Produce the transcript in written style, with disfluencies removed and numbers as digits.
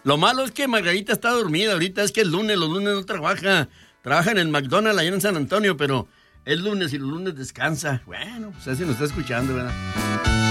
Lo malo es que Margarita está dormida ahorita, es que es lunes, los lunes no trabaja. Trabaja en el McDonald's allá en San Antonio, pero es lunes y los lunes descansa. Bueno, pues así nos está escuchando, ¿verdad?